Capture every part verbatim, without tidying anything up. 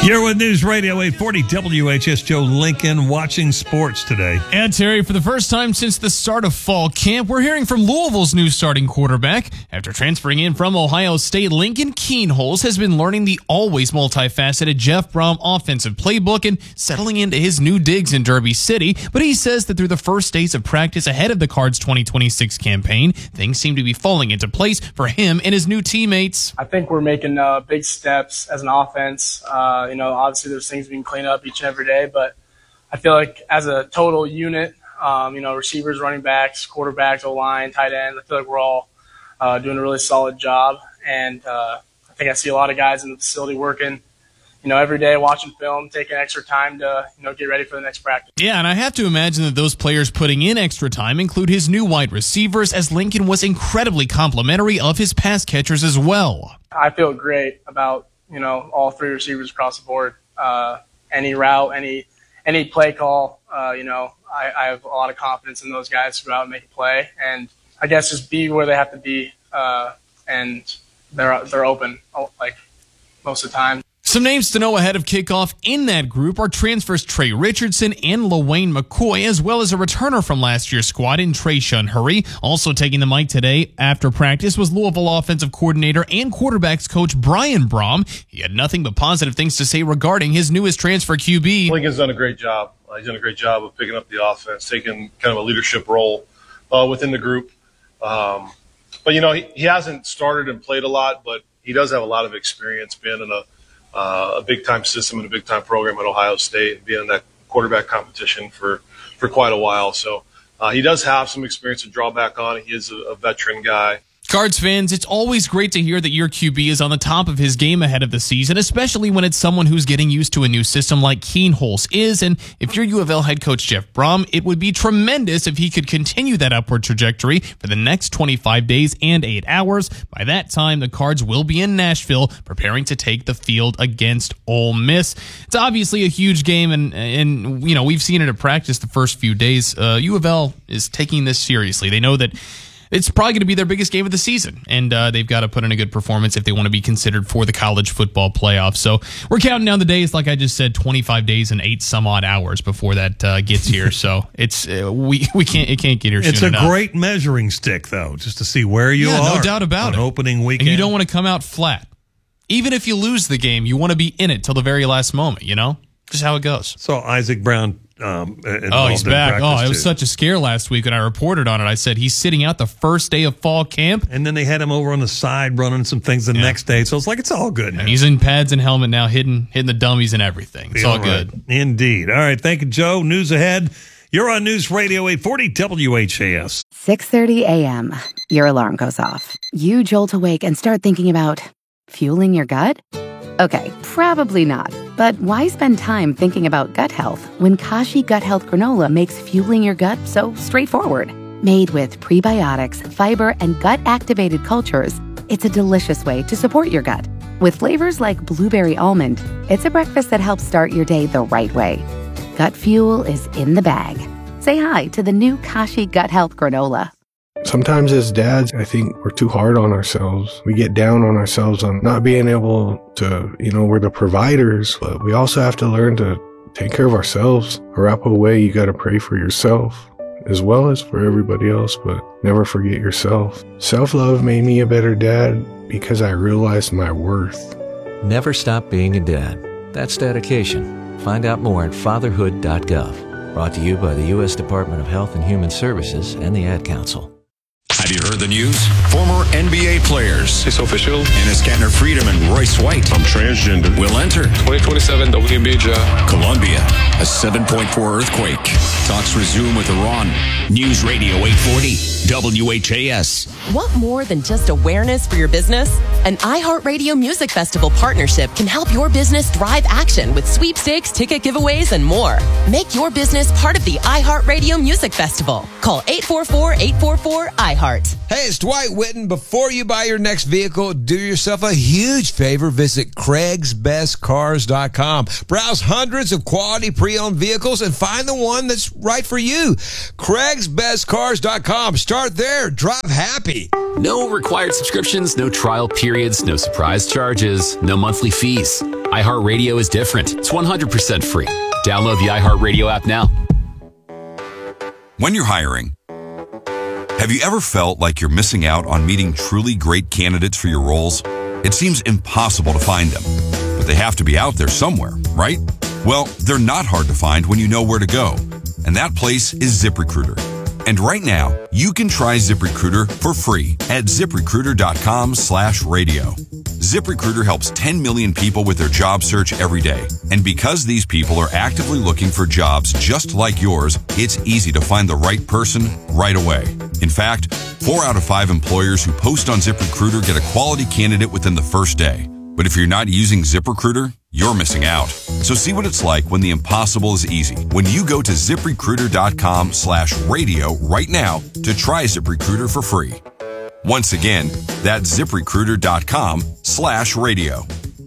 You're with News Radio eight forty W H S. Joe Lincoln watching sports today. And Terry, for the first time since the start of fall camp, we're hearing from Louisville's new starting quarterback. After transferring in from Ohio State, Lincoln Kienholz has been learning the always multifaceted Jeff Brom offensive playbook and settling into his new digs in Derby City. But he says that through the first days of practice ahead of the Cards twenty twenty-six campaign, things seem to be falling into place for him and his new teammates. I think we're making uh, big steps as an offense. Uh, you know, obviously there's things we can clean up each and every day, but I feel like as a total unit, um, you know, receivers, running backs, quarterbacks, O-line, tight end, I feel like we're all uh, doing a really solid job. And uh, I think I see a lot of guys in the facility working, you know, every day, watching film, taking extra time to, you know, get ready for the next practice. Yeah, and I have to imagine that those players putting in extra time include his new wide receivers, as Lincoln was incredibly complimentary of his pass catchers as well. I feel great about, you know, all three receivers across the board. Uh, any route, any any play call, uh, you know, I, I have a lot of confidence in those guys to go out and make a play, and I guess just be where they have to be, uh, and they're they're open like most of the time. Some names to know ahead of kickoff in that group are transfers Trey Richardson and LaWayne McCoy, as well as a returner from last year's squad in Trayshawn Hurry. Also taking the mic today after practice was Louisville offensive coordinator and quarterbacks coach Brian Brom. He had nothing but positive things to say regarding his newest transfer Q B. Lincoln's done a great job. Uh, he's done a great job of picking up the offense, taking kind of a leadership role uh, within the group. Um, but, you know, he, he hasn't started and played a lot, but he does have a lot of experience being in a Uh, a big-time system and a big-time program at Ohio State, and being in that quarterback competition for, for quite a while. So uh, he does have some experience to draw back on. He is a, a veteran guy. Cards fans, it's always great to hear that your Q B is on the top of his game ahead of the season, especially when it's someone who's getting used to a new system like Kienholz is. And if you're U of L head coach Jeff Brom, it would be tremendous if he could continue that upward trajectory for the next twenty-five days and eight hours. By that time, the Cards will be in Nashville preparing to take the field against Ole Miss. It's obviously a huge game, and, and you know, we've seen it at practice the first few days. Uh, U of L is taking this seriously. They know that it's probably going to be their biggest game of the season, and uh, they've got to put in a good performance if they want to be considered for the college football playoff. So we're counting down the days, like I just said, twenty-five days and eight some odd hours before that uh, gets here. So it's uh, we we can't it can't get here soon enough. It's a enough. great measuring stick, though, just to see where you yeah, are. no doubt about on it. Opening weekend, and you don't want to come out flat. Even if you lose the game, you want to be in it till the very last moment. You know, just how it goes. So Isaac Brown. Um, oh, he's back. Oh, it was too. such a scare last week when I reported on it. I said he's sitting out the first day of fall camp. And then they had him over on the side running some things the yeah. next day. So it's like, it's all good now. And he's in pads and helmet now, hitting, hitting the dummies and everything. It's all, all right. good. Indeed. All right. Thank you, Joe. News ahead. You're on News Radio eight forty W H A S. six thirty a.m. Your alarm goes off. You jolt awake and start thinking about fueling your gut? Okay, probably not. But why spend time thinking about gut health when Kashi Gut Health Granola makes fueling your gut so straightforward? Made with prebiotics, fiber, and gut-activated cultures, it's a delicious way to support your gut. With flavors like blueberry almond, it's a breakfast that helps start your day the right way. Gut fuel is in the bag. Say hi to the new Kashi Gut Health Granola. Sometimes as dads, I think we're too hard on ourselves. We get down on ourselves on not being able to, you know, we're the providers, but we also have to learn to take care of ourselves. A wrap away, you got to pray for yourself as well as for everybody else, but never forget yourself. Self-love made me a better dad because I realized my worth. Never stop being a dad. That's dedication. Find out more at fatherhood dot gov. Brought to you by the U S Department of Health and Human Services and the Ad Council. Have you heard the news? Former N B A players. It's official. Enes Kanter Freedom and Royce White. I'm transgender. Will enter. twenty twenty-seven W N B A draft. Colombia. A seven point four earthquake. Talks resume with Iran. News Radio eight forty W H A S. Want more than just awareness for your business? An iHeartRadio Music Festival partnership can help your business drive action with sweepstakes, ticket giveaways, and more. Make your business part of the iHeartRadio Music Festival. Call eight four four, eight four four, I heart. Hey, it's Dwight Whitten. Before you buy your next vehicle, do yourself a huge favor. Visit Craigs Best Cars dot com. Browse hundreds of quality pre-owned vehicles and find the one that's right for you. Craigs Best Cars dot com. Start there. Drive happy. No required subscriptions, no trial periods, no surprise charges, no monthly fees. iHeartRadio is different. It's one hundred percent free. Download the iHeartRadio app now. When you're hiring, have you ever felt like you're missing out on meeting truly great candidates for your roles? It seems impossible to find them, but they have to be out there somewhere, right? Well, they're not hard to find when you know where to go, and that place is ZipRecruiter. And right now, you can try ZipRecruiter for free at ZipRecruiter.com slash radio. ZipRecruiter helps ten million people with their job search every day. And because these people are actively looking for jobs just like yours, it's easy to find the right person right away. In fact, four out of five employers who post on ZipRecruiter get a quality candidate within the first day. But if you're not using ZipRecruiter, you're missing out. So see what it's like when the impossible is easy. When you go to ZipRecruiter.com slash radio right now to try ZipRecruiter for free. Once again, that's ZipRecruiter.com slash radio.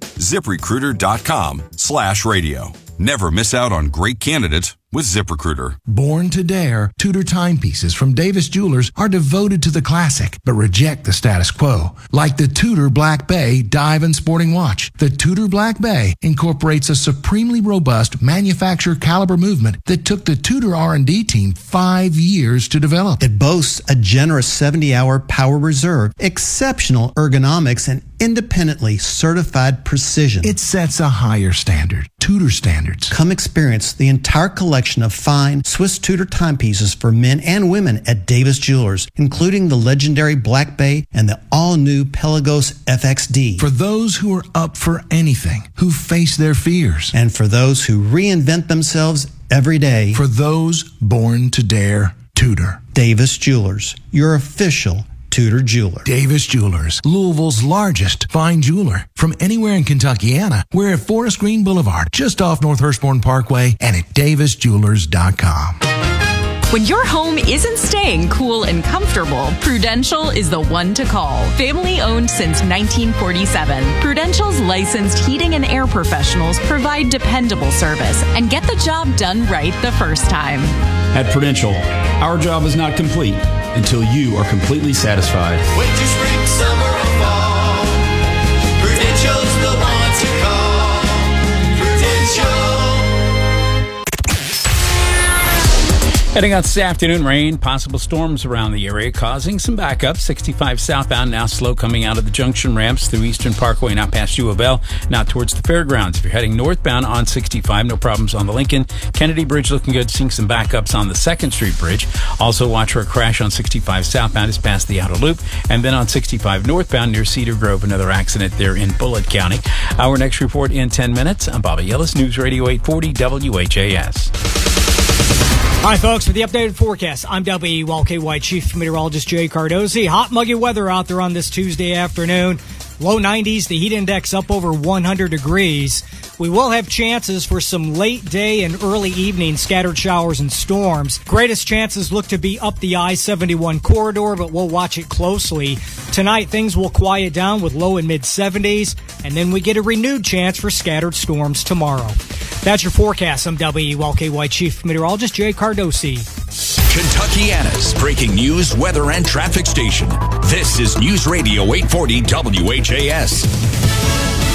ZipRecruiter.com slash radio. Never miss out on great candidates with ZipRecruiter. Born to Dare, Tudor timepieces from Davis Jewelers are devoted to the classic, but reject the status quo. Like the Tudor Black Bay Dive and Sporting Watch, the Tudor Black Bay incorporates a supremely robust manufacturer caliber movement that took the Tudor R and D team five years to develop. It boasts a generous seventy-hour power reserve, exceptional ergonomics, and independently certified precision. It sets a higher standard, Tudor standards. Come experience the entire collection of fine Swiss Tudor timepieces for men and women at Davis Jewelers, including the legendary Black Bay and the all-new Pelagos F X D. For those who are up for anything, who face their fears. And for those who reinvent themselves every day. For those born to dare, Tudor. Davis Jewelers, your official Tudor jeweler. Davis Jewelers, Louisville's largest fine jeweler. From anywhere in Kentuckiana, we're at Forest Green Boulevard, just off North Hurstbourne Parkway, and at davis jewelers dot com. When your home isn't staying cool and comfortable, Prudential is the one to call. Family owned since nineteen forty-seven, Prudential's licensed heating and air professionals provide dependable service and get the job done right the first time. At Prudential, our job is not complete until you are completely satisfied. Winter, spring, summer, or fall, Prudential's the one to call. Prudential. Heading out this afternoon, rain, possible storms around the area, causing some backup. sixty-five southbound, now slow coming out of the junction ramps through Eastern Parkway, now past U of L, now towards the fairgrounds. If you're heading northbound on sixty-five, no problems on the Lincoln. Kennedy Bridge looking good, seeing some backups on the second Street Bridge. Also watch for a crash on sixty-five southbound, is past the outer loop. And then on sixty-five northbound near Cedar Grove, another accident there in Bullitt County. Our next report in ten minutes. I'm Bobby Ellis, News Radio eight forty W H A S. Hi, folks. For the updated forecast, I'm W L K Y Chief Meteorologist Jay Cardozi. Hot, muggy weather out there on this Tuesday afternoon. Low nineties, the heat index up over one hundred degrees. We will have chances for some late day and early evening scattered showers and storms. Greatest chances look to be up the I seventy-one corridor, but we'll watch it closely. Tonight, things will quiet down with low and mid seventies, and then we get a renewed chance for scattered storms tomorrow. That's your forecast. I'm W L K Y Chief Meteorologist Jay Cardosi. Kentuckiana's breaking news, weather, and traffic station. This is News Radio eight forty W H A S.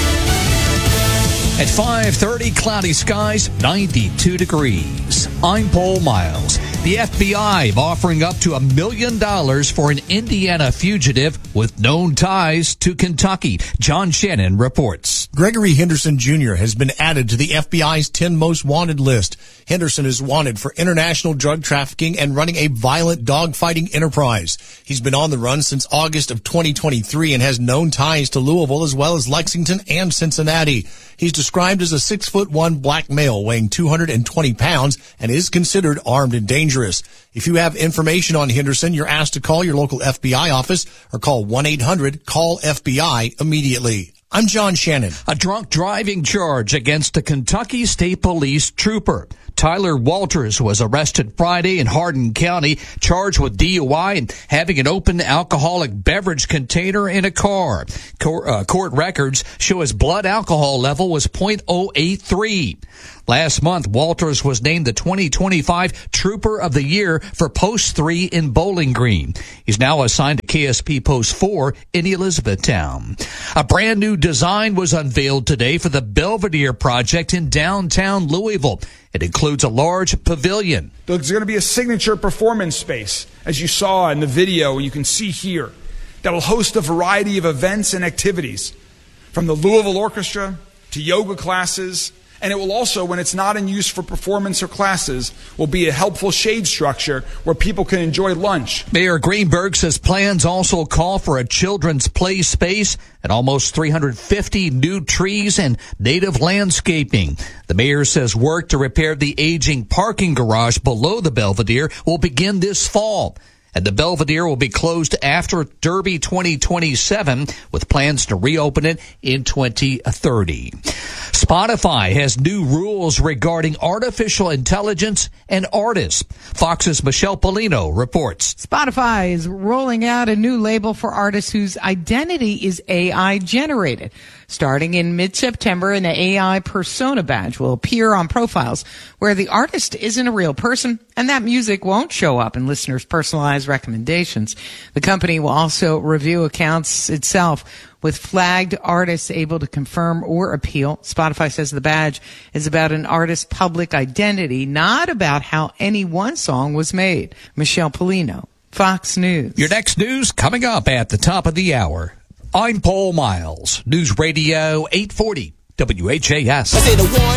At five thirty, cloudy skies, ninety-two degrees. I'm Paul Miles. The F B I offering up to a million dollars for an Indiana fugitive with known ties to Kentucky. John Shannon reports. Gregory Henderson Junior has been added to the F B I's ten most wanted list. Henderson is wanted for international drug trafficking and running a violent dogfighting enterprise. He's been on the run since August of twenty twenty-three and has known ties to Louisville as well as Lexington and Cincinnati. He's described as a six foot one black male weighing two hundred twenty pounds and is considered armed and dangerous. If you have information on Henderson, you're asked to call your local F B I office or call one eight hundred call F B I immediately. I'm John Shannon. A drunk driving charge against a Kentucky State Police trooper. Tyler Walters was arrested Friday in Hardin County, charged with D U I and having an open alcoholic beverage container in a car. Court, uh, court records show his blood alcohol level was point oh eight three. Last month, Walters was named the twenty twenty-five Trooper of the Year for Post three in Bowling Green. He's now assigned to K S P Post four in Elizabethtown. A brand new design was unveiled today for the Belvedere project in downtown Louisville. It includes a large pavilion. There's going to be a signature performance space, as you saw in the video, you can see here, that will host a variety of events and activities, from the Louisville Orchestra to yoga classes. And it will also, when it's not in use for performance or classes, will be a helpful shade structure where people can enjoy lunch. Mayor Greenberg says plans also call for a children's play space and almost three hundred fifty new trees and native landscaping. The mayor says work to repair the aging parking garage below the Belvedere will begin this fall. And the Belvedere will be closed after Derby twenty twenty-seven with plans to reopen it in twenty thirty. Spotify has new rules regarding artificial intelligence and artists. Fox's Michelle Polino reports. Spotify is rolling out a new label for artists whose identity is A I generated. Starting in mid-September, an A I persona badge will appear on profiles where the artist isn't a real person, and that music won't show up in listeners' personalized recommendations. The company will also review accounts itself with flagged artists able to confirm or appeal. Spotify says the badge is about an artist's public identity, not about how any one song was made. Michelle Polino, Fox News. Your next news coming up at the top of the hour. I'm Paul Miles, News Radio eight forty W H A S.